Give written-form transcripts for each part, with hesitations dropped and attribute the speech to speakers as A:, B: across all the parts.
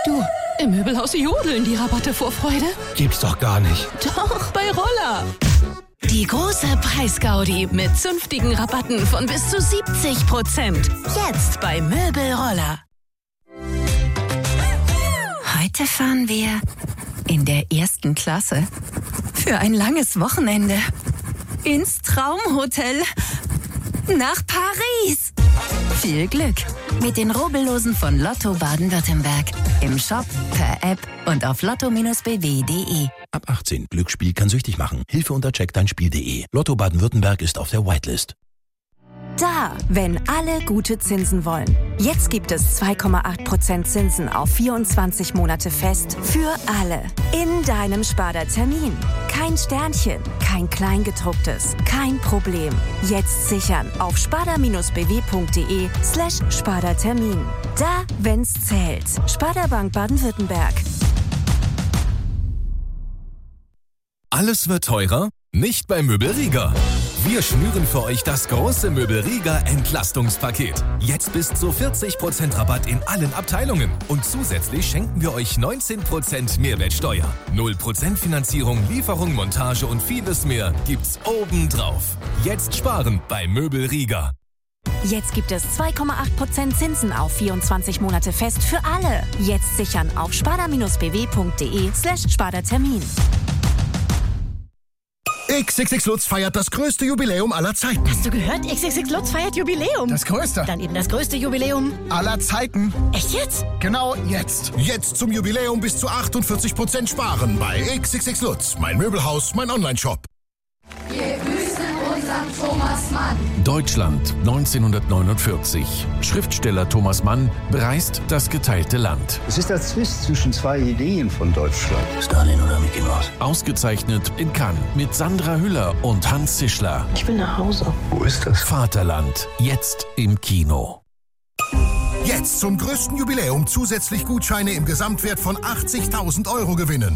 A: Du, im Möbelhaus jodeln die Rabatte vor Freude.
B: Gibt's doch gar nicht.
A: Doch, bei Roller. Die große Preisgaudi mit zünftigen Rabatten von bis zu 70%. Jetzt bei Möbelroller.
C: Heute fahren wir in der 1. Klasse für ein langes Wochenende ins Traumhotel nach Paris. Viel Glück mit den Rubbellosen von Lotto Baden-Württemberg. Im Shop, per App und auf lotto-bw.de.
B: Ab 18. Glücksspiel kann süchtig machen. Hilfe unter checkdeinspiel.de. Lotto Baden-Württemberg ist auf der Whitelist.
D: Da, wenn alle gute Zinsen wollen. Jetzt gibt es 2,8% Zinsen auf 24 Monate fest für alle. In deinem Sparda-Termin. Kein Sternchen, kein Kleingedrucktes, kein Problem. Jetzt sichern auf sparda-bw.de/Sparda-Termin. Da, wenn's zählt. Sparda Bank Baden-Württemberg.
E: Alles wird teurer? Nicht bei Möbelrieger. Wir schnüren für euch das große Möbelrieger Entlastungspaket. Jetzt bis zu 40% Rabatt in allen Abteilungen. Und zusätzlich schenken wir euch 19% Mehrwertsteuer. 0% Finanzierung, Lieferung, Montage und vieles mehr gibt's obendrauf. Jetzt sparen bei Möbelrieger.
D: Jetzt gibt es 2,8% Zinsen auf 24 Monate fest für alle. Jetzt sichern auf sparda-bw.de/Sparda-Termin.
F: XXX Lutz feiert das größte Jubiläum aller Zeiten.
G: Hast du gehört? XXX Lutz feiert Jubiläum.
F: Das größte.
G: Dann eben das größte Jubiläum
F: Aller Zeiten.
G: Echt jetzt?
F: Genau jetzt. Jetzt zum Jubiläum bis zu 48% sparen bei XXX Lutz. Mein Möbelhaus, mein Onlineshop.
H: Wir grüßen unseren Thomas Mann.
I: Deutschland 1949. Schriftsteller Thomas Mann bereist das geteilte Land.
J: Es ist der Zwist zwischen zwei Ideen von Deutschland.
B: Stalin oder Mickey Mouse?
I: Ausgezeichnet in Cannes mit Sandra Hüller und Hans Zischler.
G: Ich will nach Hause.
J: Wo ist das?
I: Vaterland, jetzt im Kino.
F: Jetzt zum größten Jubiläum zusätzlich Gutscheine im Gesamtwert von 80.000 € gewinnen.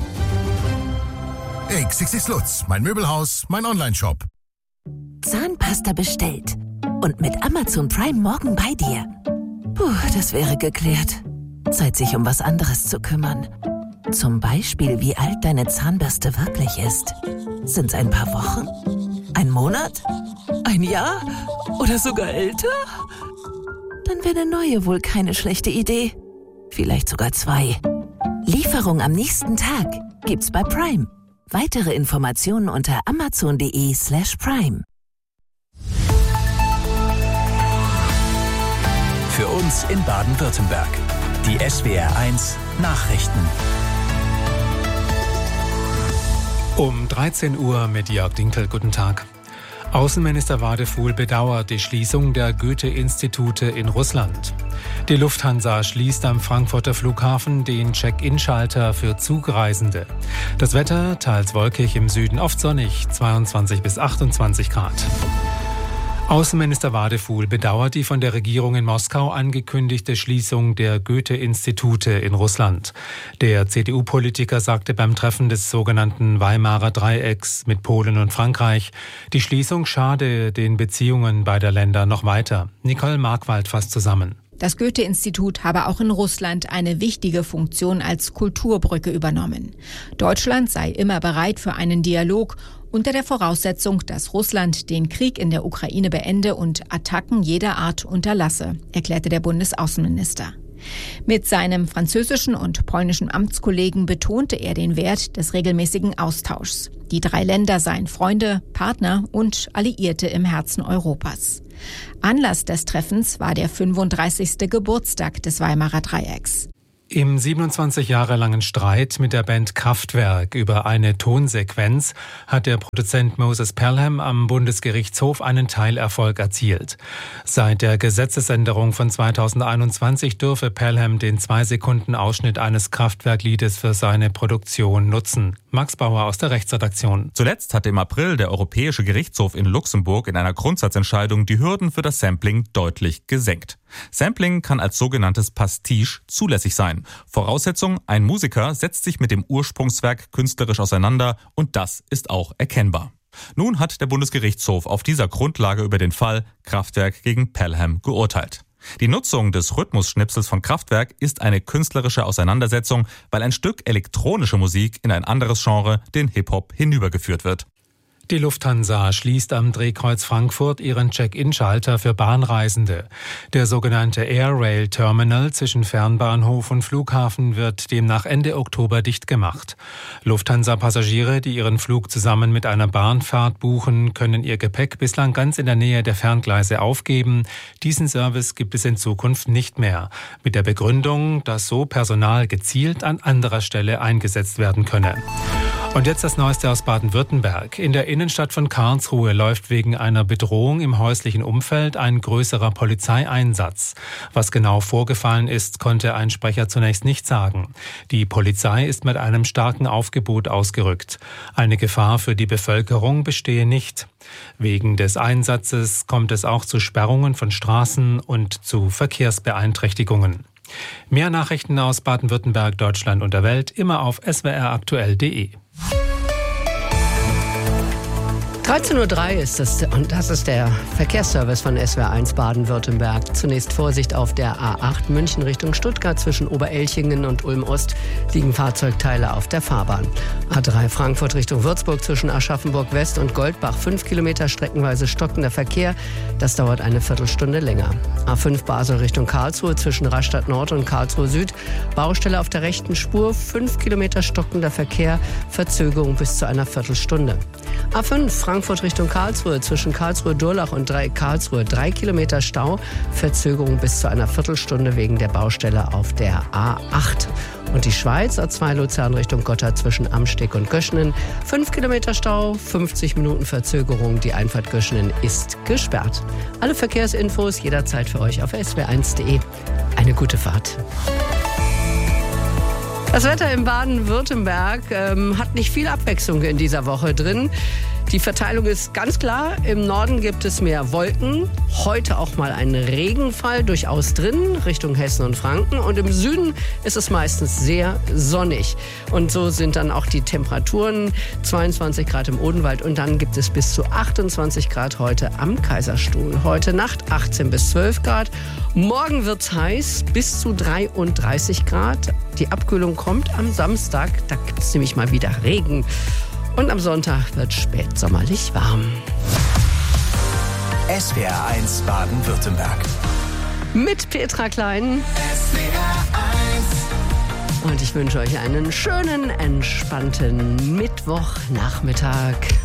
F: XXX Lutz, mein Möbelhaus, mein Onlineshop.
C: Zahnpasta bestellt und mit Amazon Prime morgen bei dir. Puh, das wäre geklärt. Zeit, sich um was anderes zu kümmern. Zum Beispiel, wie alt deine Zahnbürste wirklich ist. Sind's ein paar Wochen? Ein Monat? Ein Jahr? Oder sogar älter? Dann wäre eine neue wohl keine schlechte Idee. Vielleicht sogar 2. Lieferung am nächsten Tag gibt's bei Prime. Weitere Informationen unter amazon.de/Prime.
K: Für uns in Baden-Württemberg. Die SWR1 Nachrichten.
L: Um 13 Uhr mit Jörg Dinkel. Guten Tag. Außenminister Wadefuhl bedauert die Schließung der Goethe-Institute in Russland. Die Lufthansa schließt am Frankfurter Flughafen den Check-in-Schalter für Zugreisende. Das Wetter teils wolkig, im Süden oft sonnig, 22 bis 28 Grad. Außenminister Wadefuhl bedauert die von der Regierung in Moskau angekündigte Schließung der Goethe-Institute in Russland. Der CDU-Politiker sagte beim Treffen des sogenannten Weimarer Dreiecks mit Polen und Frankreich, die Schließung schade den Beziehungen beider Länder noch weiter. Nicole Markwald fasst zusammen.
M: Das Goethe-Institut habe auch in Russland eine wichtige Funktion als Kulturbrücke übernommen. Deutschland sei immer bereit für einen Dialog unter der Voraussetzung, dass Russland den Krieg in der Ukraine beende und Attacken jeder Art unterlasse, erklärte der Bundesaußenminister. Mit seinem französischen und polnischen Amtskollegen betonte er den Wert des regelmäßigen Austauschs. Die 3 Länder seien Freunde, Partner und Alliierte im Herzen Europas. Anlass des Treffens war der 35. Geburtstag des Weimarer Dreiecks.
L: Im 27 Jahre langen Streit mit der Band Kraftwerk über eine Tonsequenz hat der Produzent Moses Pelham am Bundesgerichtshof einen Teilerfolg erzielt. Seit der Gesetzesänderung von 2021 dürfe Pelham den 2-Sekunden-Ausschnitt eines Kraftwerkliedes für seine Produktion nutzen. Max Bauer aus der Rechtsredaktion.
N: Zuletzt hatte im April der Europäische Gerichtshof in Luxemburg in einer Grundsatzentscheidung die Hürden für das Sampling deutlich gesenkt. Sampling kann als sogenanntes Pastiche zulässig sein. Voraussetzung: ein Musiker setzt sich mit dem Ursprungswerk künstlerisch auseinander und das ist auch erkennbar. Nun hat der Bundesgerichtshof auf dieser Grundlage über den Fall Kraftwerk gegen Pelham geurteilt. Die Nutzung des Rhythmusschnipsels von Kraftwerk ist eine künstlerische Auseinandersetzung, weil ein Stück elektronische Musik in ein anderes Genre, den Hip-Hop, hinübergeführt wird.
L: Die Lufthansa schließt am Drehkreuz Frankfurt ihren Check-in-Schalter für Bahnreisende. Der sogenannte Air Rail Terminal zwischen Fernbahnhof und Flughafen wird demnach Ende Oktober dicht gemacht. Lufthansa-Passagiere, die ihren Flug zusammen mit einer Bahnfahrt buchen, können ihr Gepäck bislang ganz in der Nähe der Ferngleise aufgeben. Diesen Service gibt es in Zukunft nicht mehr. Mit der Begründung, dass so Personal gezielt an anderer Stelle eingesetzt werden könne. Und jetzt das Neueste aus Baden-Württemberg. In der Innenstadt von Karlsruhe läuft wegen einer Bedrohung im häuslichen Umfeld ein größerer Polizeieinsatz. Was genau vorgefallen ist, konnte ein Sprecher zunächst nicht sagen. Die Polizei ist mit einem starken Aufgebot ausgerückt. Eine Gefahr für die Bevölkerung bestehe nicht. Wegen des Einsatzes kommt es auch zu Sperrungen von Straßen und zu Verkehrsbeeinträchtigungen. Mehr Nachrichten aus Baden-Württemberg, Deutschland und der Welt immer auf swraktuell.de.
O: 13:03 Uhr ist es und das ist der Verkehrsservice von SWR1 Baden-Württemberg. Zunächst Vorsicht auf der A8 München Richtung Stuttgart zwischen Oberelchingen und Ulm-Ost liegen Fahrzeugteile auf der Fahrbahn. A3 Frankfurt Richtung Würzburg zwischen Aschaffenburg West und Goldbach 5 Kilometer streckenweise stockender Verkehr. Das dauert eine Viertelstunde länger. A5 Basel Richtung Karlsruhe zwischen Rastatt Nord und Karlsruhe Süd. Baustelle auf der rechten Spur, 5 Kilometer stockender Verkehr, Verzögerung bis zu einer Viertelstunde. A5 Frankfurt Richtung Karlsruhe zwischen Karlsruhe-Durlach und Karlsruhe 3 Kilometer Stau, Verzögerung bis zu einer Viertelstunde wegen der Baustelle auf der A8. Und die Schweiz, A2 Luzern Richtung Gotthard zwischen Amsteg und Göschenen, 5 Kilometer Stau, 50 Minuten Verzögerung, die Einfahrt Göschenen ist gesperrt. Alle Verkehrsinfos jederzeit für euch auf swr1.de. Eine gute Fahrt. Das Wetter in Baden-Württemberg hat nicht viel Abwechslung in dieser Woche drin. Die Verteilung ist ganz klar. Im Norden gibt es mehr Wolken. Heute auch mal ein Regenfall durchaus drin, Richtung Hessen und Franken. Und im Süden ist es meistens sehr sonnig. Und so sind dann auch die Temperaturen 22 Grad im Odenwald. Und dann gibt es bis zu 28 Grad heute am Kaiserstuhl. Heute Nacht 18 bis 12 Grad. Morgen wird's heiß, bis zu 33 Grad. Die Abkühlung kommt am Samstag. Da gibt es nämlich mal wieder Regen. Und am Sonntag wird spätsommerlich warm.
K: SWR1 Baden-Württemberg.
O: Mit Petra Klein. Und ich wünsche euch einen schönen, entspannten Mittwochnachmittag.